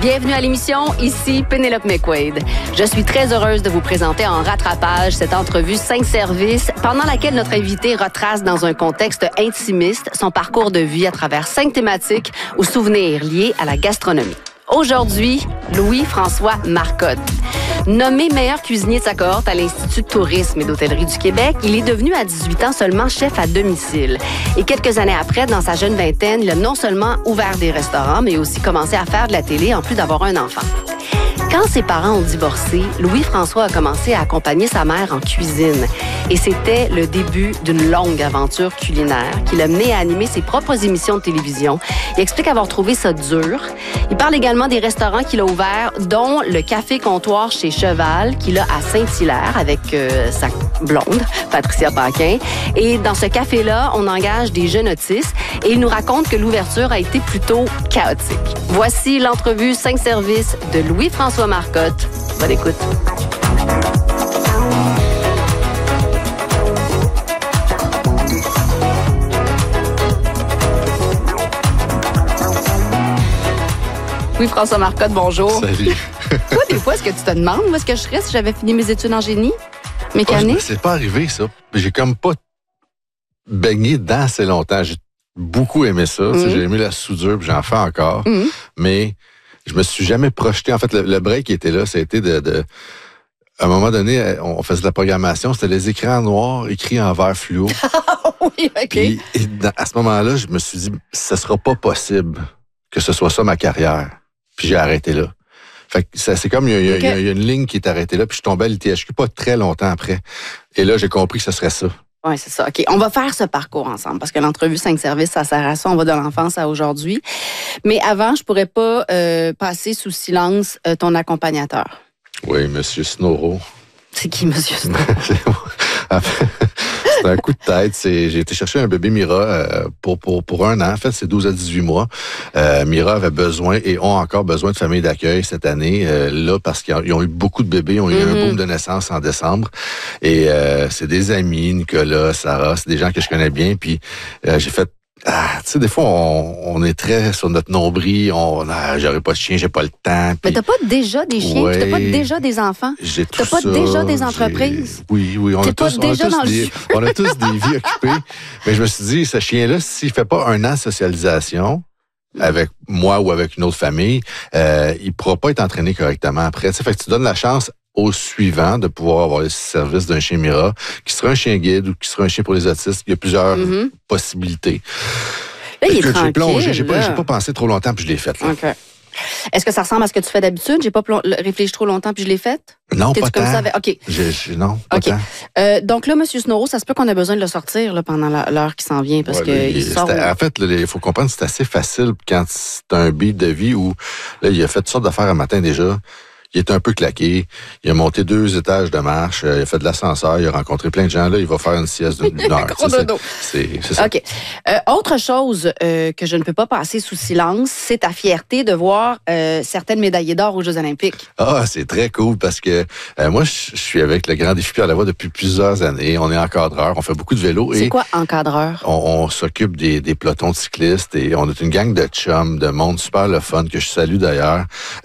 Bienvenue à l'émission, ici Pénélope McQuaid. Je suis très heureuse de vous présenter en rattrapage cette entrevue 5 services pendant laquelle notre invité retrace dans un contexte intimiste son parcours de vie à travers 5 thématiques ou souvenirs liés à la gastronomie. Aujourd'hui, Louis-François Marcotte. Nommé meilleur cuisinier de sa cohorte à l'Institut de tourisme et d'hôtellerie du Québec, il est devenu à 18 ans seulement chef à domicile. Et quelques années après, dans sa jeune vingtaine, il a non seulement ouvert des restaurants, mais aussi commencé à faire de la télé en plus d'avoir un enfant. Quand ses parents ont divorcé, Louis-François a commencé à accompagner sa mère en cuisine. Et c'était le début d'une longue aventure culinaire qui l'a mené à animer ses propres émissions de télévision. Il explique avoir trouvé ça dur. Il parle également des restaurants qu'il a ouverts, dont le Café Comptoir chez Cheval, qu'il a à Saint-Hilaire avec sa blonde, Patricia Paquin. Et dans ce café-là, on engage des jeunes autistes et il nous raconte que l'ouverture a été plutôt chaotique. Voici l'entrevue 5 services de Louis-François Marcotte. Bonne écoute. Oui, François Marcotte, bonjour. Salut. Toi, des fois, est-ce que tu te demandes où est-ce que je serais si j'avais fini mes études en génie mécanique? C'est pas arrivé, ça. J'ai comme pas baigné dedans assez longtemps. J'ai beaucoup aimé ça. J'ai aimé la soudure, puis j'en fais encore. Mais je me suis jamais projeté. En fait, le break qui était là, ça a été à un moment donné, on faisait de la programmation. C'était les écrans noirs écrits en vert fluo. Oui, OK. Puis, à ce moment-là, je me suis dit, ce sera pas possible que ce soit ça ma carrière. Puis j'ai arrêté là. Fait que c'est comme, il y a une ligne qui est arrêtée là, puis je suis tombé à l'ITHQ pas très longtemps après. Et là, j'ai compris que ce serait ça. Oui, c'est ça. OK. On va faire ce parcours ensemble, parce que l'entrevue 5 services, ça sert à ça. On va de l'enfance à aujourd'hui. Mais avant, je pourrais pas passer sous silence ton accompagnateur. Oui, M. Snoro. C'est qui, M. Snoro? C'est un coup de tête. J'ai été chercher un bébé Mira pour 1 an. En fait, c'est 12 à 18 mois. Mira avait besoin et ont encore besoin de famille d'accueil cette année. Là, parce qu'ils ont eu beaucoup de bébés. Ils ont eu un boom de naissance en décembre. Et c'est des amis, Nicolas, Sarah. C'est des gens que je connais bien. Puis j'ai fait... tu sais, des fois, on est très sur notre nombril. J'aurais pas de chien, j'ai pas le temps. Mais t'as pas déjà des chiens, ouais, t'as pas déjà des enfants, t'as pas déjà des entreprises. Oui, on a tous des vies occupées. Mais je me suis dit, ce chien-là, s'il fait pas 1 an de socialisation avec moi ou avec une autre famille, il pourra pas être entraîné correctement après. Fait que tu donnes la chance au suivant de pouvoir avoir le service d'un chien Mira, qui sera un chien guide ou qui sera un chien pour les autistes. Il y a plusieurs possibilités. Là, il est tranquille. J'ai plongé, j'ai pas pensé trop longtemps, puis je l'ai fait. Là. Okay. Est-ce que ça ressemble à ce que tu fais d'habitude? J'ai pas réfléchi trop longtemps, puis je l'ai fait? Non, pas tant. OK. Non, pas tant. Donc là, M. Snoro, ça se peut qu'on a besoin de le sortir là, pendant l'heure qui s'en vient, parce qu'il sort... En fait, il faut comprendre que c'est assez facile quand c'est un beat de vie où là, il a fait toutes sortes d'affaires un matin déjà. Il est un peu claqué. Il a monté 2 étages de marche. Il a fait de l'ascenseur. Il a rencontré plein de gens. Là, il va faire une sieste d'une heure. C'est ça. OK. Autre chose que je ne peux pas passer sous silence, c'est ta fierté de voir certaines médaillées d'or aux Jeux olympiques. C'est très cool parce que moi, je suis avec le Grand Défi Pierre Lavoie depuis plusieurs années. On est encadreur. On fait beaucoup de vélo. C'est quoi encadreur? On s'occupe des pelotons de cyclistes et on est une gang de chums, de monde super le fun que je salue d'ailleurs.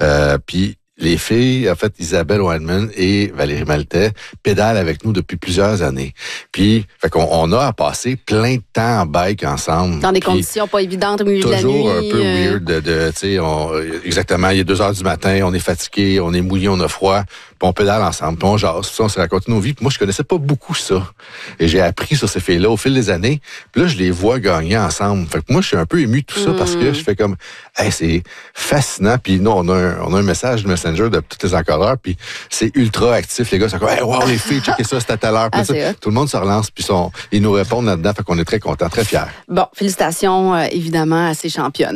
Puis les filles, en fait, Isabelle Weinman et Valérie Maltais pédalent avec nous depuis plusieurs années. Puis, fait qu'on a à passer plein de temps en bike ensemble. Dans des conditions pas évidentes au milieu de la nuit. Toujours un peu weird tu sais, exactement, il est 2h du matin, on est fatigué, on est mouillé, on a froid, puis on pédale ensemble, puis on jase, puis on se raconte nos vies. Puis moi, je connaissais pas beaucoup ça. Et j'ai appris sur ces filles-là au fil des années. Puis là, je les vois gagner ensemble. Fait que moi, je suis un peu ému de tout ça parce que je fais comme, c'est fascinant. Puis nous, on a un message de Messenger de tous les encadreurs, puis c'est ultra actif. Les gars sont comme, wow, les filles, checkez ça, c'était à telle heure. Tout le monde se relance, puis ils nous répondent là-dedans. Fait qu'on est très contents, très fiers. Bon, félicitations, évidemment, à ces championnes.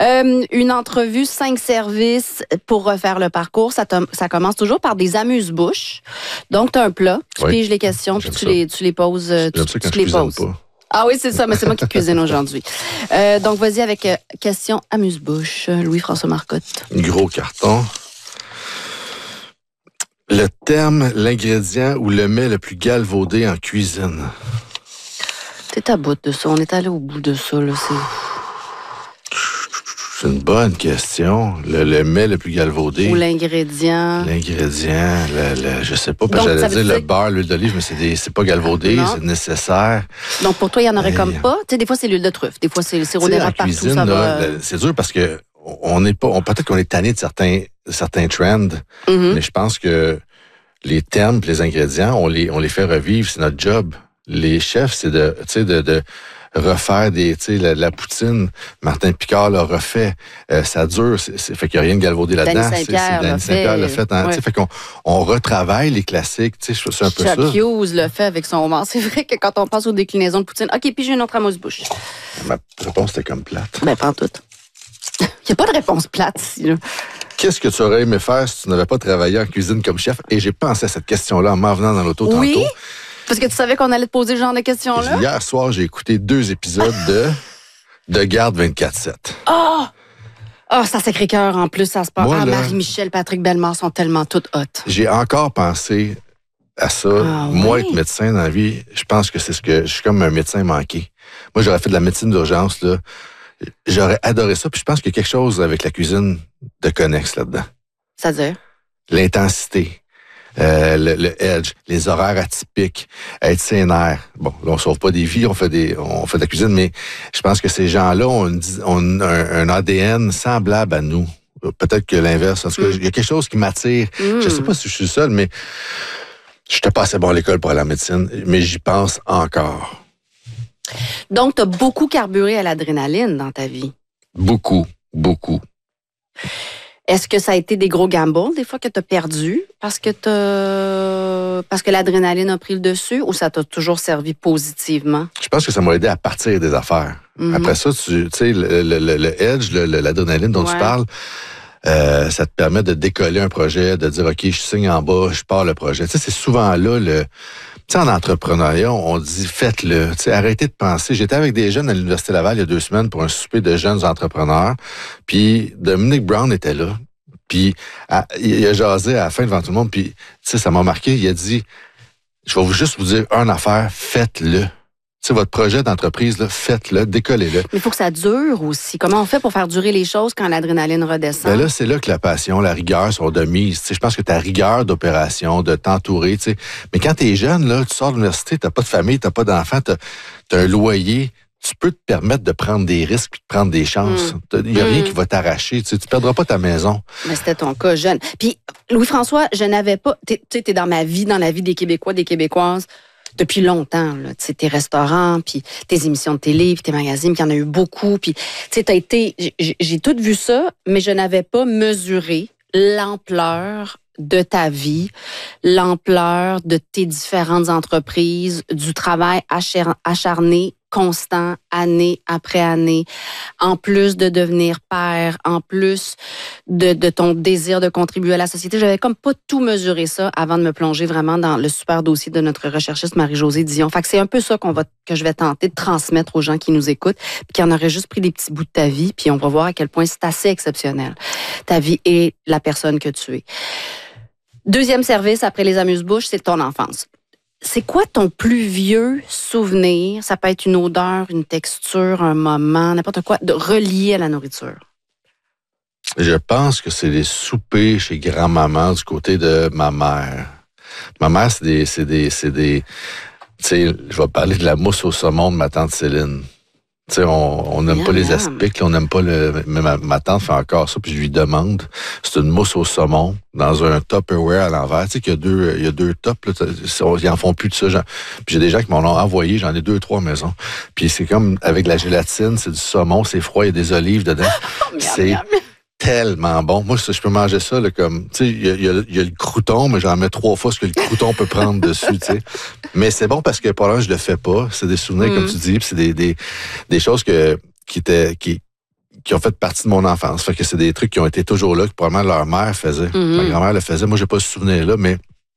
Une entrevue 5 services pour refaire le parcours. Ça commence toujours par des amuse-bouches. Donc, tu as un plat, tu piges les questions, puis tu les poses. Tu les poses. Pas. Ah oui, c'est ça, mais c'est moi qui cuisine aujourd'hui. Donc, vas-y avec question amuse-bouche. Louis-François Marcotte. Gros carton. Le terme, l'ingrédient ou le mets le plus galvaudé en cuisine. T'es à bout de ça. On est allé au bout de ça, là. C'est une bonne question. Le mets le plus galvaudé. Ou l'ingrédient. Je sais pas, parce que j'allais dire le beurre, l'huile d'olive, mais c'est pas galvaudé, non. c'est nécessaire. Donc, pour toi, il y en aurait comme pas. Tu sais, des fois, c'est l'huile de truffe. Des fois, c'est le sirop d'érable partout. Cuisine, Ça là, va... c'est dur parce que peut-être qu'on est tanné de certains trends, mais je pense que les termes et les ingrédients, on les fait revivre, c'est notre job. Les chefs, c'est de refaire la poutine. Martin Picard l'a refait. Ça dure. Fait qu'il n'y a rien de galvaudé là-dedans. Danny Saint-Pierre l'a fait. Ouais. Fait qu'on retravaille les classiques. C'est un peu ça. Chuck Hughes le fait avec son homard. C'est vrai que quand on passe aux déclinaisons de poutine, OK, puis j'ai une autre amuse-bouche. Ma réponse était comme plate. Ben, pas en tout. Il n'y a pas de réponse plate ici, là. Qu'est-ce que tu aurais aimé faire si tu n'avais pas travaillé en cuisine comme chef? Et j'ai pensé à cette question-là en m'en venant dans l'auto oui? tantôt. Parce que tu savais qu'on allait te poser ce genre de questions-là? Hier soir, j'ai écouté 2 épisodes de Garde 24/7. Oh! Oh, ça Sacré-Cœur en plus, ça se passe. Moi, là, Marie-Michel, Patrick Bellemare sont tellement toutes hot. J'ai encore pensé à ça. Moi, être médecin dans la vie, je pense que je suis comme un médecin manqué. Moi, j'aurais fait de la médecine d'urgence, là. J'aurais adoré ça, puis je pense qu'il y a quelque chose avec la cuisine de connexe là-dedans. C'est-à-dire? L'intensité. Le edge, les horaires atypiques, être sénère. Bon, là, on sauve pas des vies, on fait de la cuisine, mais je pense que ces gens-là ont un ADN semblable à nous. Peut-être que l'inverse. En tout cas, il y a quelque chose qui m'attire. Je sais pas si je suis seul, mais je n'étais pas assez bon à l'école pour aller en médecine, mais j'y pense encore. Donc, tu as beaucoup carburé à l'adrénaline dans ta vie. Beaucoup, beaucoup. Est-ce que ça a été des gros gambles, des fois, que tu as perdu parce que l'adrénaline a pris le dessus, ou ça t'a toujours servi positivement? Je pense que ça m'a aidé à partir des affaires. Après ça, tu sais, le edge, l'adrénaline dont tu parles, ça te permet de décoller un projet, de dire, OK, je signe en bas, je pars le projet. Tu sais, c'est souvent là, tu sais, en entrepreneuriat, on dit, faites-le. Tu sais, arrêtez de penser. J'étais avec des jeunes à l'Université Laval il y a 2 semaines pour un souper de jeunes entrepreneurs. Puis Dominique Brown était là. Puis il a jasé à la fin devant tout le monde. Puis, tu sais, ça m'a marqué. Il a dit, je vais juste vous dire une affaire, faites-le. Tu sais, votre projet d'entreprise, là, faites-le, décollez-le. Mais il faut que ça dure aussi. Comment on fait pour faire durer les choses quand l'adrénaline redescend? Ben là, c'est là que la passion, la rigueur sont de mise. Tu sais, je pense que ta rigueur d'opération, de t'entourer, tu sais. Mais quand t'es jeune, là, tu sors de l'université, t'as pas de famille, t'as pas d'enfants, t'as un loyer. Tu peux te permettre de prendre des risques et de prendre des chances. Il n'y a rien qui va t'arracher. Tu ne perdras pas ta maison. Mais c'était ton cas jeune. Puis, Louis-François, je n'avais pas... Tu sais, t'es dans ma vie, dans la vie des Québécois, des Québécoises, depuis longtemps. Tu sais, tes restaurants, puis tes émissions de télé, puis tes magazines, puis il y en a eu beaucoup. Puis, tu sais, t'as été... J'ai tout vu ça, mais je n'avais pas mesuré l'ampleur de ta vie, l'ampleur de tes différentes entreprises, du travail acharné, constant, année après année, en plus de devenir père, en plus de ton désir de contribuer à la société. J'avais comme pas tout mesuré ça avant de me plonger vraiment dans le super dossier de notre recherchiste Marie-Josée Dion. Fait que c'est un peu ça que je vais tenter de transmettre aux gens qui nous écoutent, puis qui en auraient juste pris des petits bouts de ta vie, puis on va voir à quel point c'est assez exceptionnel, ta vie et la personne que tu es. Deuxième service après les amuse-bouches, c'est ton enfance. C'est quoi ton plus vieux souvenir? Ça peut être une odeur, une texture, un moment, n'importe quoi, de relié à la nourriture. Je pense que c'est les soupers chez grand-maman du côté de ma mère. Ma mère, c'est des tu sais, je vais parler de la mousse au saumon de ma tante Céline. Tu sais, on n'aime pas les aspics, on n'aime pas mais ma tante fait encore ça, puis je lui demande. C'est une mousse au saumon dans un Tupperware à l'envers. Tu sais qu'il y a deux tops, là, ils en font plus de ça. Puis j'ai des gens qui m'en ont envoyé, j'en ai 2-3 maisons. Puis c'est comme avec la gélatine, c'est du saumon, c'est froid, il y a des olives dedans. C'est tellement bon. Moi, je peux manger ça, là, comme, tu sais, il y a le crouton, mais j'en mets 3 fois ce que le crouton peut prendre dessus, tu sais. Mais c'est bon parce que, pour l'instant, je le fais pas. C'est des souvenirs, comme tu dis, puis c'est des choses qui ont fait partie de mon enfance. Fait que c'est des trucs qui ont été toujours là, que probablement leur mère faisait. Ma grand-mère le faisait. Moi, j'ai pas ce souvenir-là, mais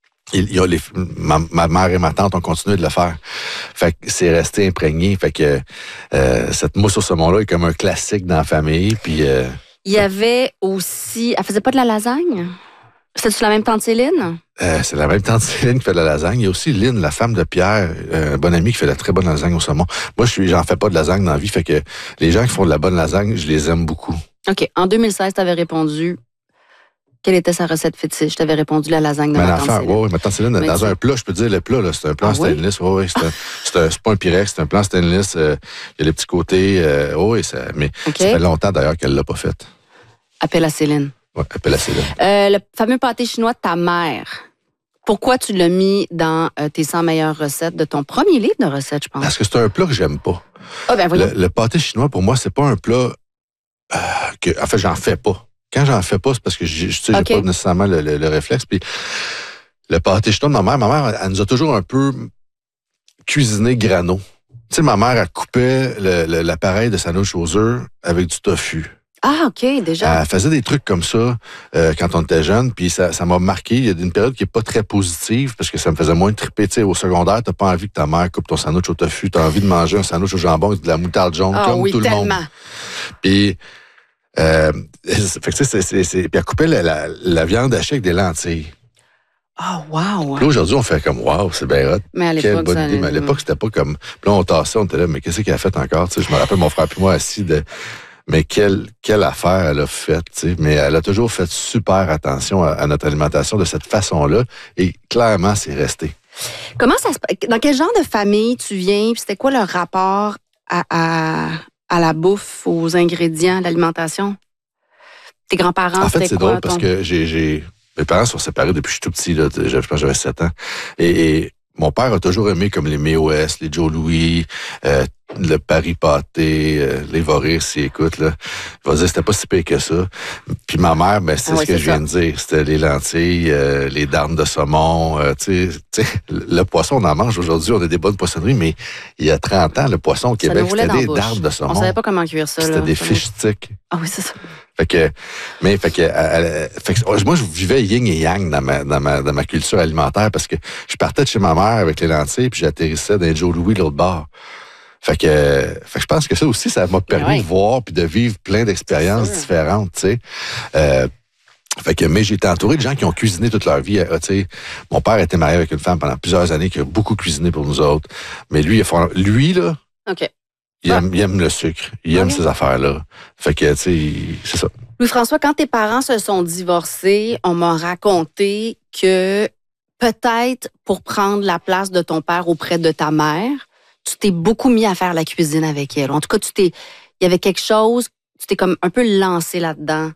ma mère et ma tante ont continué de le faire. Fait que c'est resté imprégné. Fait que cette mousse au saumon-là est comme un classique dans la famille, puis... Il y avait aussi... Elle faisait pas de la lasagne? C'était-tu la même tante Céline? C'est la même tante Céline qui fait de la lasagne. Il y a aussi Lynn, la femme de Pierre, un bon ami qui fait de la très bonne lasagne au saumon. Moi, j'en fais pas de lasagne dans la vie, fait que les gens qui font de la bonne lasagne, je les aime beaucoup. OK. En 2016, tu avais répondu. Quelle était sa recette fétiche? Je t'avais répondu la lasagne de ma tante Céline. Oui, ma tante Céline, dans un plat, je peux te dire le plat, là, c'est un plan stainless. Oui, c'est pas un Pyrex, c'est un plan stainless. Il y a les petits côtés. Mais ça fait longtemps d'ailleurs qu'elle l'a pas fait. Appelle à Céline. Oui, appelle à Céline. Le fameux pâté chinois de ta mère. Pourquoi tu l'as mis dans tes 100 meilleures recettes de ton premier livre de recettes, je pense? Parce que c'est un plat que j'aime pas. Le pâté chinois, pour moi, c'est pas un plat que... En fait, j'en fais pas. Quand j'en fais pas, c'est parce que j'ai pas nécessairement le réflexe. Puis le pâté chinois de ma mère, elle nous a toujours un peu cuisiné grano. Tu sais, ma mère, elle coupait l'appareil de sandwich aux œufs avec du tofu. Ah, OK, déjà. Elle faisait des trucs comme ça quand on était jeune, puis ça m'a marqué. Il y a une période qui est pas très positive parce que ça me faisait moins triper. Tu sais, au secondaire, t'as pas envie que ta mère coupe ton sandwich au tofu, t'as envie de manger un sandwich au jambon avec de la moutarde jaune comme tout le monde. Puis fait que puis elle coupait la viande hachée avec des lentilles. Oh, wow! Puis là, aujourd'hui, on fait comme, wow, c'est bien hot. Mais à l'époque, quelle bonne idée. Mais à l'époque, c'était pas comme... Puis là, on tassait, on était là, mais qu'est-ce qu'elle a fait encore? Tu sais, je me rappelle mon frère puis moi assis mais quelle affaire elle a faite, tu sais. Mais elle a toujours fait super attention à notre alimentation de cette façon-là. Et clairement, c'est resté. Comment ça se passe? Dans quel genre de famille tu viens? Puis c'était quoi le rapport à la bouffe, aux ingrédients, à l'alimentation? Tes grands-parents, en fait, c'était c'est quoi? Drôle parce que mes parents sont séparés depuis que je suis tout petit, là. Je pense que j'avais 7 ans. Et mon père a toujours aimé comme les Méo-S, les Joe Louis, le Paris pâté, les Voris, s'il écoute, là. Il va dire c'était pas si pire que ça. Puis ma mère, c'est ce que je viens de dire. C'était les lentilles, les darnes de saumon. Tu sais, le poisson, on en mange aujourd'hui, on a des bonnes poissonneries, mais il y a 30 ans, le poisson au Québec, c'était des darnes de saumon. On savait pas comment cuire ça. C'était des fish sticks. Ah oui, c'est ça. Moi, je vivais yin et yang dans ma culture alimentaire parce que je partais de chez ma mère avec les lentilles puis j'atterrissais dans Joe Louis l'autre bord. Fait que je pense que ça aussi, ça m'a permis de voir puis de vivre plein d'expériences différentes, tu sais. Mais j'ai été entouré de gens qui ont cuisiné toute leur vie. Tu sais, mon père était marié avec une femme pendant plusieurs années qui a beaucoup cuisiné pour nous autres. Mais lui là. OK. Il aime le sucre. Il aime ces affaires-là. Fait que, tu sais, c'est ça. Louis-François, quand tes parents se sont divorcés, on m'a raconté que peut-être pour prendre la place de ton père auprès de ta mère, tu t'es beaucoup mis à faire la cuisine avec elle. En tout cas, il y avait quelque chose, tu t'es comme un peu lancé là-dedans.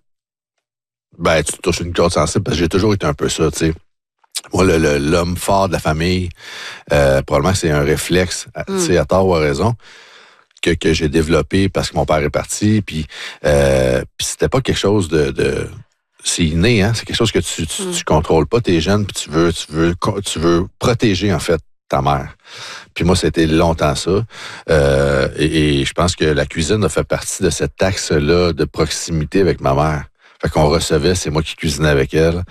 Tu touches une corde sensible parce que j'ai toujours été un peu ça, tu sais. Moi, l'homme fort de la famille, probablement que c'est un réflexe, tu sais, à tort ou à raison, que j'ai développé parce que mon père est parti, puis c'était pas quelque chose de c'est inné, hein, c'est quelque chose que tu contrôles pas, t'es jeune, puis tu veux protéger, en fait, ta mère. Puis moi, c'était longtemps ça. Et je pense que la cuisine a fait partie de cet axe-là de proximité avec ma mère. Fait qu'on recevait, c'est moi qui cuisinais avec elle.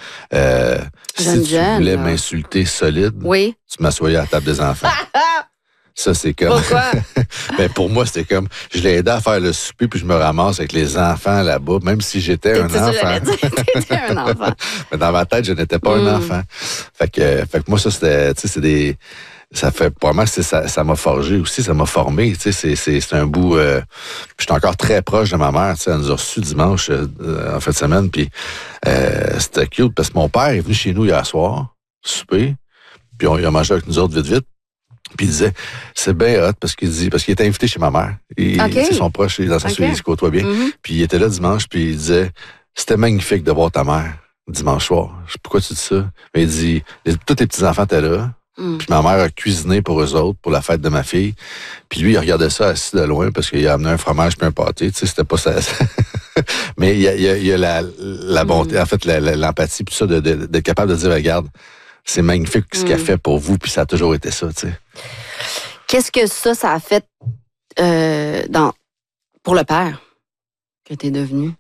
Si tu voulais m'insulter solide, tu m'assoyais à la table des enfants. Ça, c'est comme... Pourquoi? Pour moi, c'était comme... Je l'ai aidé à faire le souper, puis je me ramasse avec les enfants là-bas, même si j'étais un enfant. T'étais un enfant. Mais dans ma tête, je n'étais pas un enfant. Fait que moi, ça, c'était... Tu sais, c'est des... Ça fait... Pour moi, ça m'a forgé aussi, ça m'a formé. Tu sais, c'est un bout... J'étais encore très proche de ma mère. Tu sais, elle nous a reçus dimanche, en fin de semaine, puis c'était cute, parce que mon père est venu chez nous hier soir, souper, puis il a mangé avec nous autres vite. Puis il disait, c'est bien hot parce qu'il était invité chez ma mère. C'est son proche, dans le sens où il se côtoie bien. Puis il était là dimanche, puis il disait, c'était magnifique de voir ta mère dimanche soir. Je sais pourquoi tu dis ça. Mais il dit, tous les petits-enfants étaient là. Puis ma mère a cuisiné pour eux autres, pour la fête de ma fille. Puis lui, il regardait ça assis de loin parce qu'il a amené un fromage puis un pâté. Tu sais, c'était pas ça. Mais il y a la bonté, en fait, l'empathie, puis ça, d'être capable de dire, regarde, c'est magnifique ce qu'elle fait pour vous, puis ça a toujours été ça, tu sais. Qu'est-ce que ça a fait pour le père que t'es devenu?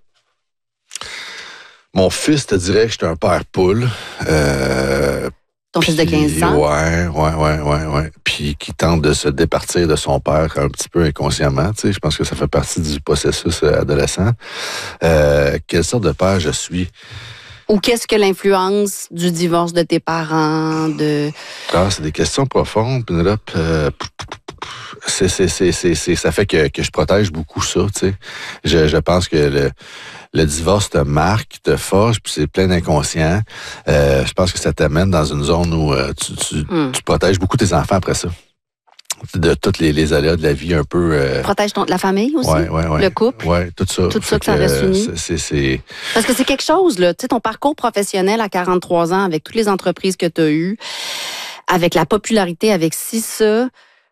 Mon fils te dirait que j'étais un père poule. Ton fils de 15 ans? Ouais. Puis qui tente de se départir de son père un petit peu inconsciemment, tu sais. Je pense que ça fait partie du processus adolescent. Quelle sorte de père je suis? Ou qu'est-ce que l'influence du divorce de tes parents, c'est des questions profondes, Pénélope. ça fait que je protège beaucoup ça, tu sais. Je pense que le divorce te marque, te forge, puis c'est plein d'inconscients. Je pense que ça t'amène dans une zone où tu protèges beaucoup tes enfants après ça. De toutes les aléas de la vie un peu... Protège la famille aussi? Ouais. Le couple? Oui, tout ça. Tout ça que ça reste uni? Parce que c'est quelque chose, là. Tu sais, ton parcours professionnel à 43 ans, avec toutes les entreprises que tu as eues, avec la popularité, avec ça,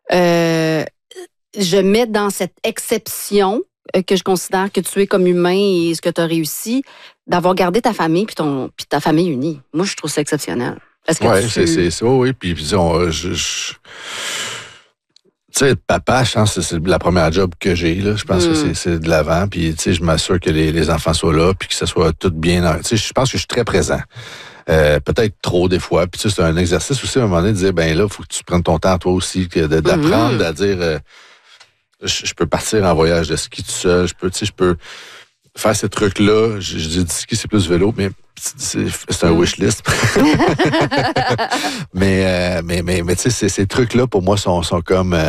je mets dans cette exception que je considère que tu es comme humain et ce que tu as réussi, d'avoir gardé ta famille puis ta famille unie. Moi, je trouve ça exceptionnel. Oui, c'est ça, oui. Puis disons, tu sais, papa, je pense que c'est la première job que j'ai, là. Je pense que c'est de l'avant. Puis, tu sais, je m'assure que les enfants soient là, puis que ça soit tout bien. Tu sais, je pense que je suis très présent. Peut-être trop des fois. Puis, tu sais, c'est un exercice aussi, à un moment donné, de dire, ben là, il faut que tu prennes ton temps, toi aussi, d'apprendre à dire, je peux partir en voyage de ski tout seul. Je peux faire ces trucs-là. Je dis du ski, c'est plus vélo, mais c'est un wish list. mais tu sais, ces trucs-là, pour moi, sont comme...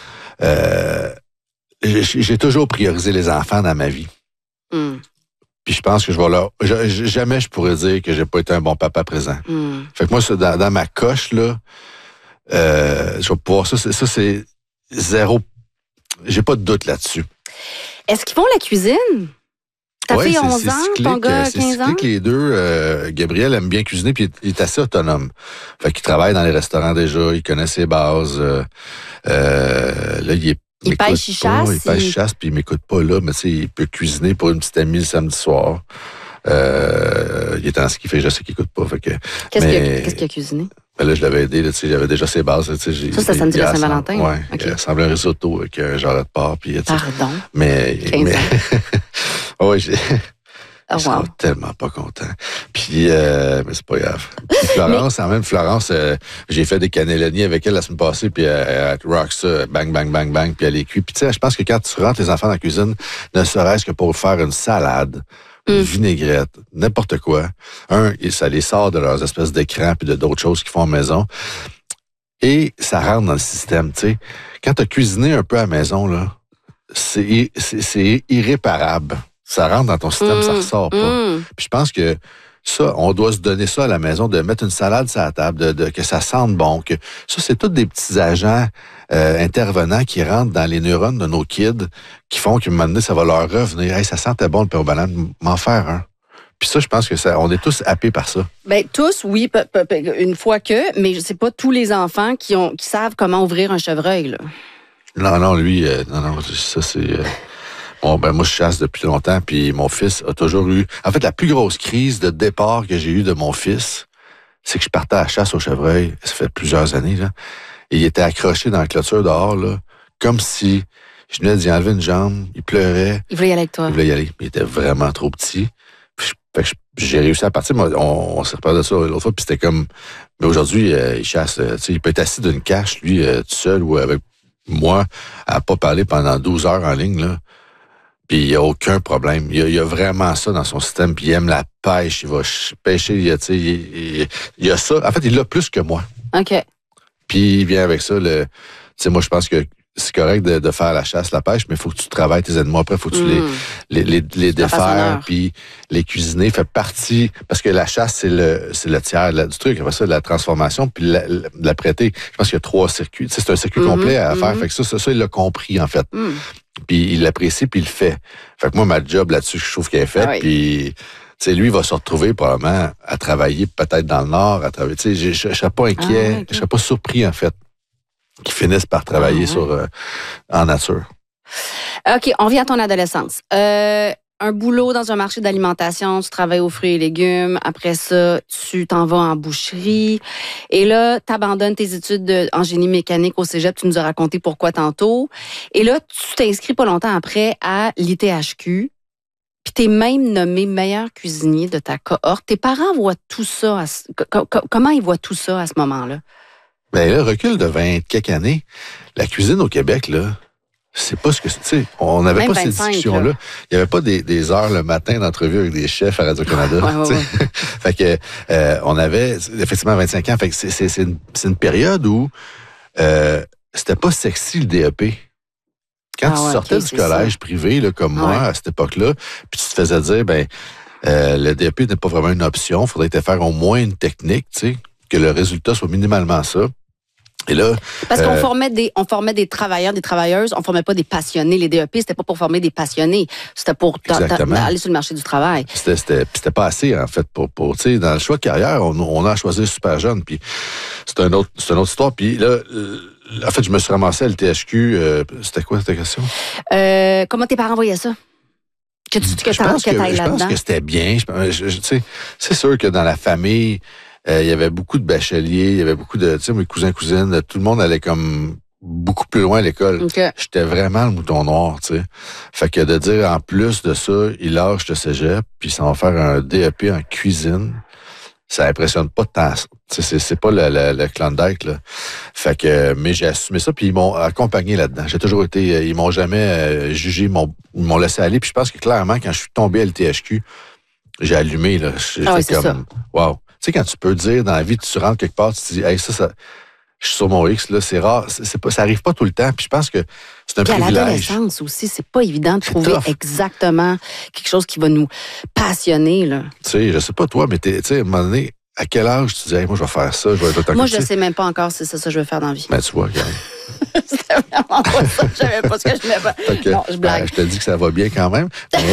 j'ai toujours priorisé les enfants dans ma vie. Puis je pense que jamais je pourrais dire que j'ai pas été un bon papa présent. Fait que moi, dans ma coche, là, je vais pouvoir... Ça, c'est zéro... J'ai pas de doute là-dessus. Est-ce qu'ils font la cuisine? Ta fille a 11 ans, ton gars a 15 ans? C'est les deux. Gabriel aime bien cuisiner, puis il est assez autonome. Fait qu'il travaille dans les restaurants déjà, il connaît ses bases. Là, il pêche, il chasse. Il pêche, il chasse, puis il m'écoute pas là, mais tu sais, il peut cuisiner pour une petite amie le samedi soir. Il est en ski, fait que je sais qu'il écoute pas. Fait que, Qu'est-ce qu'il a cuisiné? Ben là, je l'avais aidé, là, tu sais, j'avais déjà ses bases. Là, tu sais, ça samedi la Saint-Valentin? Oui, okay. Il assemblait un risotto avec un jarret de porc. Puis, pardon? Mais 15 ans. Oui, je suis wow. tellement pas content. Puis, mais c'est pas grave. Puis Florence, j'ai fait des cannelloni avec elle la semaine passée, puis elle rock ça, bang, bang, bang, bang, puis elle est cuite. Puis tu sais, je pense que quand tu rentres les enfants dans la cuisine, ne serait-ce que pour faire une salade, une vinaigrette, n'importe quoi, ça les sort de leurs espèces d'écrans puis d'autres choses qu'ils font à la maison. Et ça rentre dans le système, tu sais. Quand tu as cuisiné un peu à la maison, là, c'est irréparable. Ça rentre dans ton système, ça ressort pas. Puis je pense que ça, on doit se donner ça à la maison, de mettre une salade sur la table, que ça sente bon. Que ça, c'est tous des petits agents intervenants qui rentrent dans les neurones de nos kids, qui font qu'à un moment donné, ça va leur revenir. Hey, ça sentait bon le pain aux bananes, m'en faire un. Puis ça, je pense que on est tous happés par ça. Bien, tous, oui, une fois que, mais c'est pas tous les enfants qui savent comment ouvrir un chevreuil, là. Non, lui, non, ça, c'est... Bon, ben moi, je chasse depuis longtemps, puis mon fils a toujours eu... En fait, la plus grosse crise de départ que j'ai eue de mon fils, c'est que je partais à la chasse au chevreuil, ça fait plusieurs années, là, et il était accroché dans la clôture dehors, là, comme si je venais d'y enlever une jambe, il pleurait. Il voulait y aller avec toi. Il voulait y aller, il était vraiment trop petit. Fait que j'ai réussi à partir, moi, on s'est reparlé de ça l'autre fois, puis c'était comme... Mais aujourd'hui, il chasse, tu sais, il peut être assis d'une cache, lui, tout seul, ou avec moi, à pas parler pendant 12 heures en ligne, là. Puis il n'y a aucun problème. Il y a vraiment ça dans son système. Puis il aime la pêche. Il va pêcher. Il y a ça. En fait, il l'a plus que moi. OK. Puis il vient avec ça. Tu sais, moi, je pense que c'est correct de faire la chasse, la pêche, mais il faut que tu travailles tes animaux. Après, il faut que tu les défaire. Puis les cuisiner fait partie... Parce que la chasse, c'est le tiers du truc. Après ça, la transformation, puis la prêter. Je pense qu'il y a 3 circuits. Tu sais, c'est un circuit complet à faire. Fait que ça, il l'a compris, en fait. Puis il l'apprécie, puis il le fait. Fait que moi, ma job là-dessus, je trouve qu'elle est faite. Puis, tu sais, lui, il va se retrouver probablement à travailler peut-être dans le Nord, tu sais, je ne serais pas inquiet, je ne serais pas surpris, en fait, qu'il finisse par travailler en nature. OK, on vient à ton adolescence. Un boulot dans un marché d'alimentation, tu travailles aux fruits et légumes. Après ça, tu t'en vas en boucherie. Et là, tu abandonnes tes études en génie mécanique au cégep. Tu nous as raconté pourquoi tantôt. Et là, tu t'inscris pas longtemps après à l'ITHQ. Puis tu es même nommé meilleur cuisinier de ta cohorte. Tes parents voient tout ça. Comment ils voient tout ça à ce moment-là? Bien là, recul de 20 quelques années. La cuisine au Québec, là, c'est pas ce que... Tu sais, on n'avait pas ces discussions-là. Il n'y avait pas des heures le matin d'entrevue avec des chefs à Radio-Canada. Ouais. Fait que on avait effectivement 25 ans. Fait que c'est une période où c'était pas sexy le DEP. Quand tu sortais du collège privé, là, comme moi, à cette époque-là, puis tu te faisais dire, le DEP n'est pas vraiment une option, il faudrait te faire au moins une technique, tu sais, que le résultat soit minimalement ça. Et là, parce qu'on formait des travailleurs, des travailleuses, on formait pas des passionnés. Les DEP, c'était pas pour former des passionnés, c'était pour aller sur le marché du travail. C'était pas assez, en fait, pour tu sais, dans le choix de carrière, on a choisi super jeune, puis c'est une autre histoire. Puis là, en fait, je me suis ramassé à l'THQ. C'était quoi ta question? Comment tes parents voyaient ça? Je pense que c'était bien. Tu sais, c'est sûr que dans la famille, il y avait beaucoup de bacheliers, il y avait beaucoup de, tu sais, mes cousins, cousines, tout le monde allait comme beaucoup plus loin à l'école. Okay. J'étais vraiment le mouton noir, tu sais. Fait que de dire, en plus de ça, il lâche le cégep, puis ça va faire un DEP en cuisine, ça impressionne pas tant. C'est pas le Klondike, là. Fait que, mais j'ai assumé ça, puis ils m'ont accompagné là-dedans. J'ai toujours été, ils m'ont jamais jugé, ils m'ont laissé aller, puis je pense que clairement, quand je suis tombé à l'THQ, j'ai allumé, là. J'étais comme, wow. Tu sais, quand tu peux dire dans la vie, tu rentres quelque part, tu te dis, hey, ça, je suis sur mon X, là, c'est rare, ça arrive pas tout le temps, puis je pense que c'est un privilège. À l'adolescence aussi, c'est pas évident de trouver exactement quelque chose qui va nous passionner, là. Tu sais, je sais pas toi, mais tu sais, à un moment donné, à quel âge tu dis, hey, moi, je vais faire ça, je vais être moi, je sais même pas encore si c'est ça que je veux faire dans la vie. Ben, tu vois, regarde. C'était vraiment pas ça, je savais pas ce que je voulais faire. Okay. Non, je blague. Je te dis que ça va bien quand même.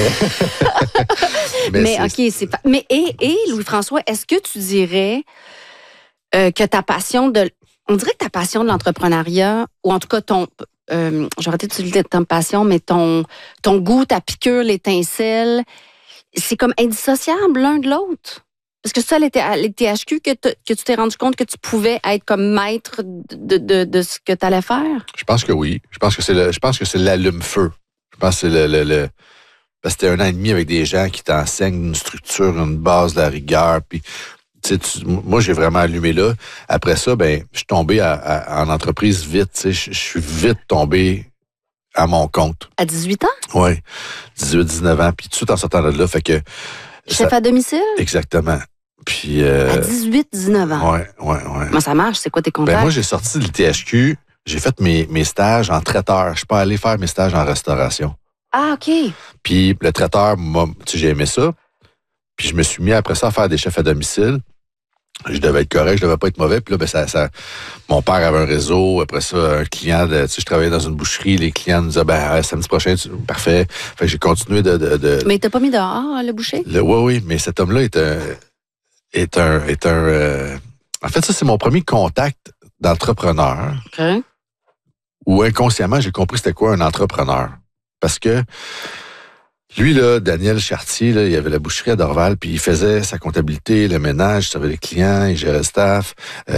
Mais OK, c'est pas. Mais et Louis-François, est-ce que tu dirais que ta passion on dirait que ta passion de l'entrepreneuriat, ou en tout cas j'aurais peut-être utilisé ta passion, mais ton goût, ta piqûre, l'étincelle, c'est comme indissociable l'un de l'autre? Est-ce que c'est à l'THQ que tu t'es rendu compte que tu pouvais être comme maître de ce que tu allais faire? Je pense que oui. Je pense que c'est l'allume-feu. Je pense que c'est parce que c'était 1 an et demi avec des gens qui t'enseignent une structure, une base, de la rigueur. Puis, moi, j'ai vraiment allumé là. Après ça, je suis tombé en entreprise vite. Je suis vite tombé à mon compte. À 18 ans? Oui, 18, 19 ans. Puis tout de suite en sortant de là, fait que... Chef à domicile? Exactement. Puis, à 18, 19 ans? Oui. Comment ça marche? C'est quoi tes contacts? Moi, j'ai sorti de l'THQ. J'ai fait mes stages en traiteur. Je suis pas allé faire mes stages en restauration. Ah, OK. Puis le traiteur, j'ai aimé ça. Puis je me suis mis après ça à faire des chefs à domicile. Je devais être correct, je devais pas être mauvais. Puis là, mon père avait un réseau. Après ça, un client, je travaillais dans une boucherie. Les clients nous disaient, samedi prochain, parfait. Fait que j'ai continué de... Mais t'as pas mis dehors, le boucher? Oui, mais cet homme-là est un en fait, ça, c'est mon premier contact d'entrepreneur. OK. Où inconsciemment, j'ai compris c'était quoi un entrepreneur. Parce que lui, là, Daniel Chartier, là, il avait la boucherie à Dorval, puis il faisait sa comptabilité, le ménage, il savait les clients, il gérait le staff,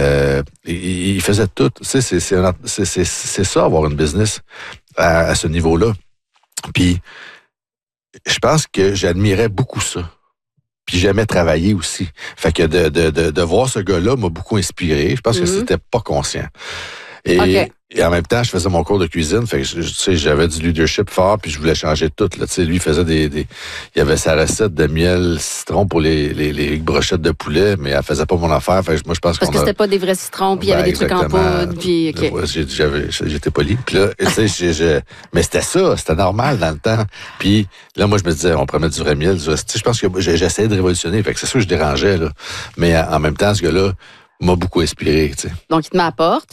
il faisait tout. Tu sais, c'est ça, avoir une business à ce niveau-là. Puis, je pense que j'admirais beaucoup ça. Puis j'aimais travailler aussi. Fait que de voir ce gars-là m'a beaucoup inspiré. Je pense que c'était pas conscient. Et en même temps, je faisais mon cours de cuisine, fait que j'avais du leadership fort, puis je voulais changer tout. Là, lui, il faisait il avait sa recette de miel citron pour les brochettes de poulet, mais elle faisait pas mon affaire. Fait que moi, je pense parce que c'était pas des vrais citrons, puis il y avait des trucs en poudre, puis OK. Ouais, j'étais poli. Puis là, mais c'était ça, c'était normal dans le temps. Puis là, moi, je me disais, on pourrait mettre du vrai miel. Je pense que j'essayais de révolutionner, fait que c'est sûr que je dérangeais, là. Mais en même temps, ce gars-là m'a beaucoup inspiré, tu sais. Donc, il te met à la porte.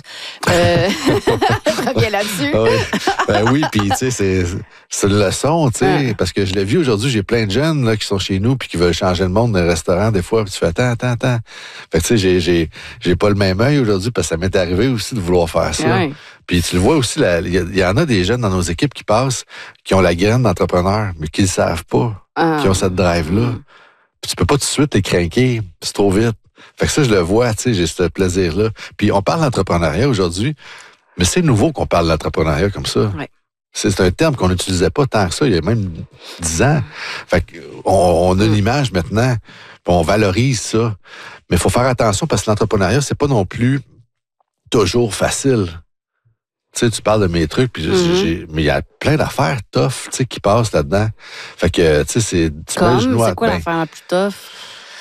Reviens là-dessus. Oui, puis tu sais, c'est une leçon, tu sais, parce que je l'ai vu aujourd'hui, j'ai plein de jeunes là qui sont chez nous puis qui veulent changer le monde d'un restaurant des fois, puis tu fais attends. Fait que tu sais, j'ai pas le même œil aujourd'hui parce que ça m'est arrivé aussi de vouloir faire ça. Ouais. Puis tu le vois aussi, il y en a des jeunes dans nos équipes qui passent, qui ont la graine d'entrepreneur, mais qui le savent pas, qui ont cette drive-là. Puis tu peux pas tout de suite les craquer, c'est trop vite. Fait que ça, je le vois, tu sais, j'ai ce plaisir-là. Puis on parle d'entrepreneuriat aujourd'hui, mais c'est nouveau qu'on parle d'entrepreneuriat comme ça. Ouais. C'est un terme qu'on n'utilisait pas tant que ça, il y a même 10 ans. Fait qu'on a une image maintenant, puis on valorise ça. Mais il faut faire attention parce que l'entrepreneuriat, c'est pas non plus toujours facile. Tu sais, tu parles de mes trucs, puis mais il y a plein d'affaires tough, tu sais, qui passent là-dedans. Fait que, tu sais, c'est quoi l'affaire la plus tough?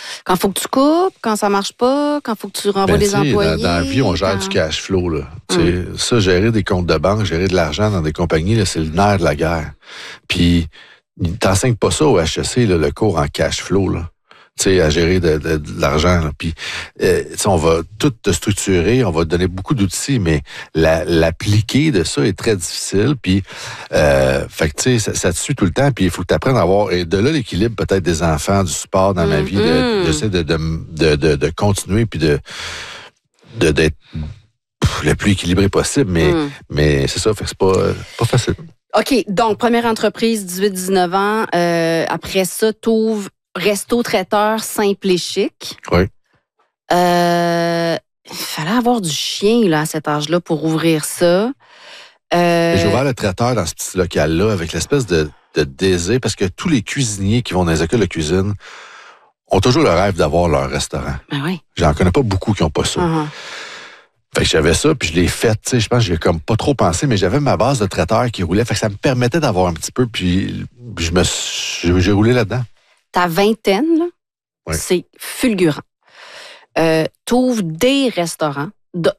Quand faut que tu coupes, quand ça marche pas, quand faut que tu renvoies des employés. Dans la vie, on gère du cash flow. Là. Ça, gérer des comptes de banque, gérer de l'argent dans des compagnies, là, c'est le nerf de la guerre. Puis, ils t'enseignent pas ça au HEC, là, le cours en cash flow. Là. À gérer de l'argent. Là. Puis, on va tout te structurer, on va te donner beaucoup d'outils, mais l'appliquer de ça est très difficile. Puis, fait que ça te suit tout le temps. Puis, il faut que tu apprennes à avoir, et de là l'équilibre peut-être des enfants, du sport dans ma vie, j'essaie de continuer puis d'être le plus équilibré possible. Mais c'est ça, fait que c'est pas facile. OK, donc première entreprise, 18-19 ans. Après ça, t'ouvres resto-traiteur simple et chic. Oui. Il fallait avoir du chien là, à cet âge-là pour ouvrir ça. J'ai ouvert le traiteur dans ce petit local-là avec l'espèce de désir, parce que tous les cuisiniers qui vont dans les écoles de cuisine ont toujours le rêve d'avoir leur restaurant. Ben oui. J'en connais pas beaucoup qui n'ont pas ça. Uh-huh. Fait que j'avais ça, puis je l'ai fait, tu sais, je pense que j'ai comme pas trop pensé, mais j'avais ma base de traiteur qui roulait, fait que ça me permettait d'avoir un petit peu, puis j'ai roulé là-dedans. Ta vingtaine, là, oui. C'est fulgurant. T'ouvres des restaurants.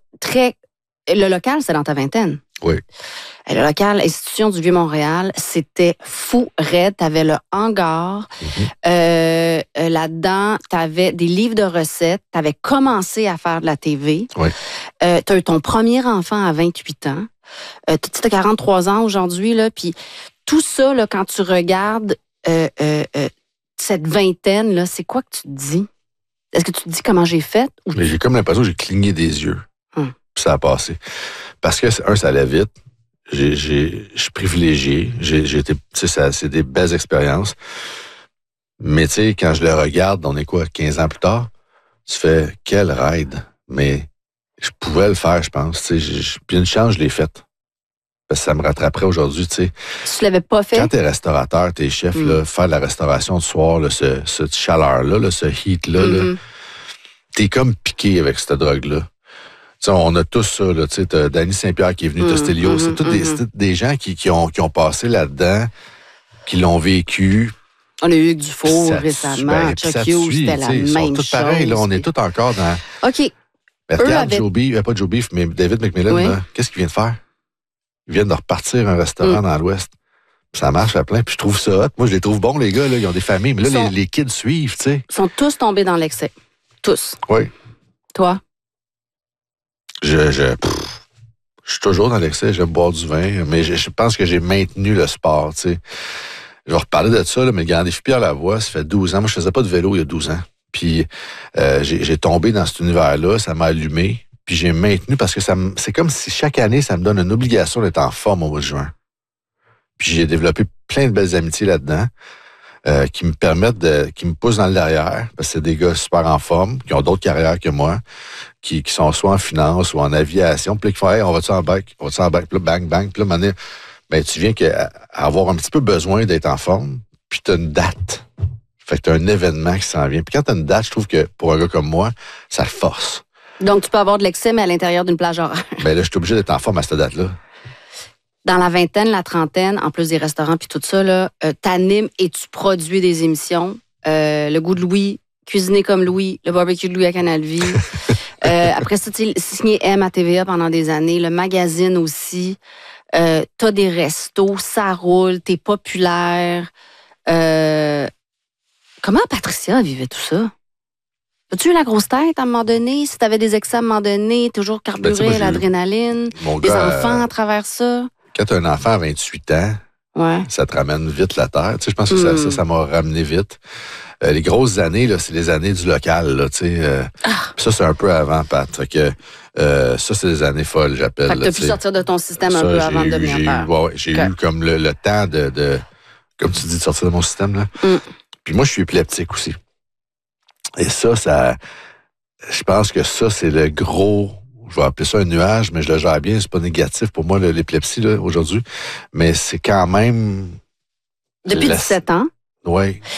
Le local, c'est dans ta vingtaine. Oui. Le local, Institution du Vieux-Montréal, c'était fou raide. T'avais le hangar. Là-dedans, t'avais des livres de recettes. T'avais commencé à faire de la TV. Oui. T'as eu ton premier enfant à 28 ans. T'as 43 ans aujourd'hui, là. Puis tout ça, là, quand tu regardes cette vingtaine, là, c'est quoi que tu te dis? Est-ce que tu te dis comment j'ai fait? Mais j'ai comme l'impression que j'ai cligné des yeux. Puis ça a passé. Parce que, ça allait vite. Je suis privilégié. C'est des belles expériences. Mais tu sais, quand je le regarde, on est quoi, 15 ans plus tard? Tu fais, quel ride. Mais je pouvais le faire, je pense. Puis une chance, je l'ai faite. Parce que ça me rattraperait aujourd'hui, tu sais. Tu l'avais pas fait? Quand t'es restaurateur, t'es chef, là, faire de la restauration du soir, là, cette chaleur-là, là, ce heat-là, là, t'es comme piqué avec cette drogue-là. T'sais, on a tous ça, là, tu sais, t'as Danny Saint-Pierre qui est venu, t'as Stelio, c'est tous des gens qui ont passé là-dedans, qui l'ont vécu. On a eu Hugues Dufour récemment, Chuck Hughes, c'était la même chose. Ils sont tous pareils, là, on est tous encore dans... OK. Mais regarde, pas Joe Beef, mais David McMillan, là, qu'est-ce qu'il vient de faire? Ils viennent de repartir un restaurant dans l'Ouest. Ça marche à plein, puis je trouve ça hot. Moi, je les trouve bons, les gars, là, ils ont des familles, mais là, les kids suivent, tu sais. Ils sont tous tombés dans l'excès. Tous. Oui. Toi? Je suis toujours dans l'excès, j'aime boire du vin, mais je pense que j'ai maintenu le sport, tu sais. Je vais reparler de ça, là, mais le Grand Défi Pierre Lavoie, ça fait 12 ans. Moi, je faisais pas de vélo il y a 12 ans. Puis j'ai tombé dans cet univers-là, ça m'a allumé. Puis j'ai maintenu parce que c'est comme si chaque année, ça me donne une obligation d'être en forme au mois de juin. Puis j'ai développé plein de belles amitiés là-dedans qui me permettent qui me poussent dans le derrière, parce que c'est des gars super en forme, qui ont d'autres carrières que moi, qui sont soit en finance ou en aviation. Puis là, qui font, hey, on va-tu en bac? Puis là, bang, bang. Puis là, maintenant, ben, tu viens à avoir un petit peu besoin d'être en forme, puis tu as une date. Fait que tu as un événement qui s'en vient. Puis quand tu as une date, je trouve que pour un gars comme moi, ça le force. Donc, tu peux avoir de l'excès, mais à l'intérieur d'une plage horaire. Ben là, je suis obligé d'être en forme à cette date-là. Dans la vingtaine, la trentaine, en plus des restaurants puis tout ça, là, t'animes et tu produis des émissions. Le goût de Louis, Cuisiner comme Louis, le barbecue de Louis à Canal Vie. Après ça, tu sais, signé M à TVA pendant des années, le magazine aussi. T'as des restos, ça roule, t'es populaire. Comment Patricia vivait tout ça? As-tu eu la grosse tête à un moment donné? Si t'avais des excès à un moment donné, toujours carburé à l'adrénaline, des enfants à travers ça? Quand tu as un enfant à 28 ans, ça te ramène vite la terre. Tu sais, je pense que ça m'a ramené vite. Les grosses années, là, c'est les années du local. Là, tu sais, ça, c'est un peu avant, Pat. Fait que, ça, c'est des années folles, j'appelle. Fait que tu as pu sortir de ton système un peu avant de devenir père. Ouais, j'ai eu comme le temps de, comme tu dis, de sortir de mon système. Là. Puis moi, je suis épileptique aussi. Et ça, je pense que ça, c'est le gros, je vais appeler ça un nuage, mais je le gère bien, c'est pas négatif pour moi, l'épilepsie, là, aujourd'hui. Mais c'est quand même... Depuis 17 ans? Oui.